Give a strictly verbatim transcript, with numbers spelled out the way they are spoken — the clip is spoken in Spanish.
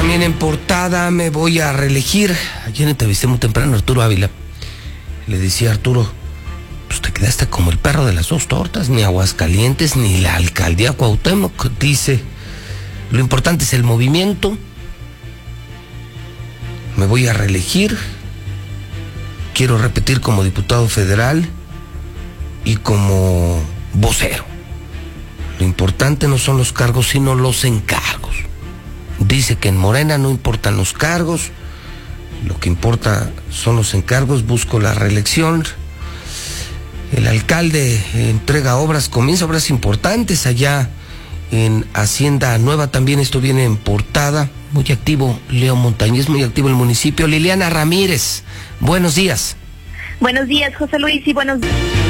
también en portada, me voy a reelegir. Ayer entrevisté muy temprano a Arturo Ávila. Le decía a Arturo, pues te quedaste como el perro de las dos tortas, ni Aguascalientes ni la alcaldía Cuauhtémoc. Dice, lo importante es el movimiento, me voy a reelegir, quiero repetir como diputado federal y como vocero. Lo importante no son los cargos, sino los encargos. Dice que en Morena no importan los cargos, lo que importa son los encargos, busco la reelección. El alcalde entrega obras, comienza obras importantes allá en Hacienda Nueva, también esto viene en portada. Muy activo Leo Montañez, muy activo el municipio. Liliana Ramírez, buenos días. Buenos días, José Luis, y buenos días.